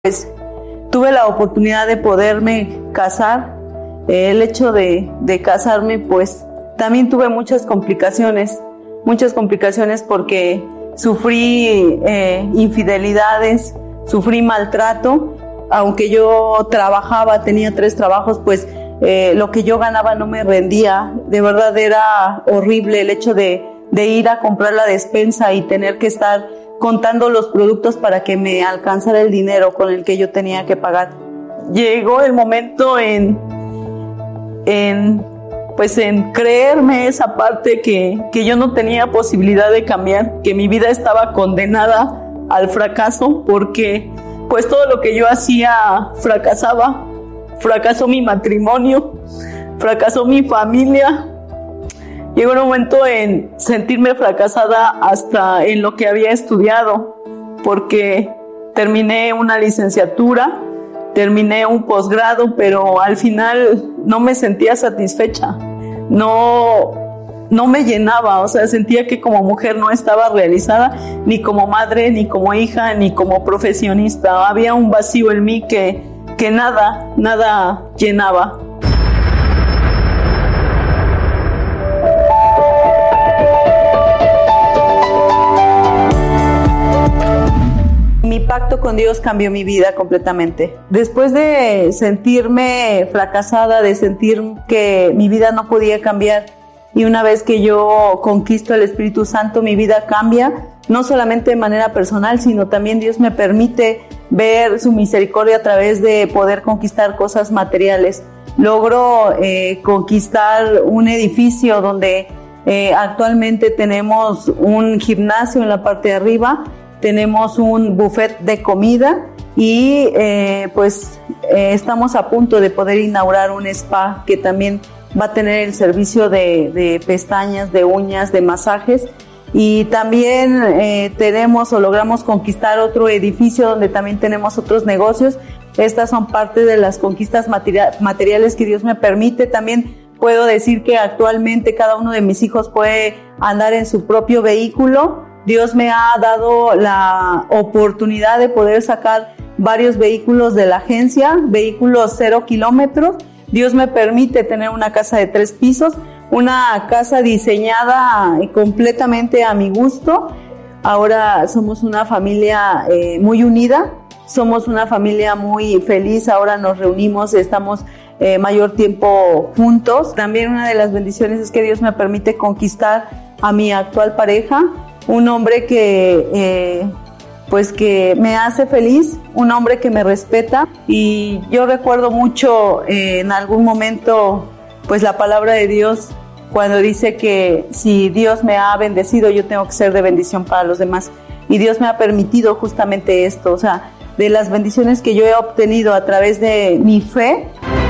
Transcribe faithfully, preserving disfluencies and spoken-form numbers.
Pues tuve la oportunidad de poderme casar. El hecho de, de casarme, pues también tuve muchas complicaciones, muchas complicaciones porque sufrí eh, infidelidades, sufrí maltrato. Aunque yo trabajaba, tenía tres trabajos, pues eh, lo que yo ganaba no me rendía. De verdad era horrible el hecho de, de ir a comprar la despensa y tener que estar contando los productos para que me alcanzara el dinero con el que yo tenía que pagar. Llegó el momento en, en, pues en creerme esa parte que, que yo no tenía posibilidad de cambiar, que mi vida estaba condenada al fracaso porque pues todo lo que yo hacía fracasaba. Fracasó mi matrimonio, fracasó mi familia. Llegó un momento en sentirme fracasada hasta en lo que había estudiado, porque terminé una licenciatura, terminé un posgrado, pero al final no me sentía satisfecha, no, no me llenaba, o sea, sentía que como mujer no estaba realizada, ni como madre, ni como hija, ni como profesionista. Había un vacío en mí que, que nada, nada llenaba. Mi pacto con Dios cambió mi vida completamente. Después de sentirme fracasada, de sentir que mi vida no podía cambiar, y una vez que yo conquisto el Espíritu Santo, mi vida cambia, no solamente de manera personal, sino también Dios me permite ver su misericordia a través de poder conquistar cosas materiales. Logro eh, conquistar un edificio donde eh, actualmente tenemos un gimnasio en la parte de arriba, tenemos un buffet de comida y eh, pues eh, estamos a punto de poder inaugurar un spa que también va a tener el servicio de, de pestañas, de uñas, de masajes. Y también eh, tenemos o logramos conquistar otro edificio donde también tenemos otros negocios. Estas son parte de las conquistas material, materiales que Dios me permite. También puedo decir que actualmente cada uno de mis hijos puede andar en su propio vehículo. Dios me ha dado la oportunidad de poder sacar varios vehículos de la agencia, vehículos cero kilómetros. Dios me permite tener una casa de tres pisos, una casa diseñada completamente a mi gusto. Ahora somos una familia eh, muy unida, somos una familia muy feliz. Ahora nos reunimos, estamos eh, mayor tiempo juntos. También una de las bendiciones es que Dios me permite conquistar a mi actual pareja. Un hombre que, eh, pues que me hace feliz, un hombre que me respeta. Y yo recuerdo mucho eh, en algún momento, pues la palabra de Dios, cuando dice que si Dios me ha bendecido, yo tengo que ser de bendición para los demás. Y Dios me ha permitido justamente esto, o sea, de las bendiciones que yo he obtenido a través de mi fe.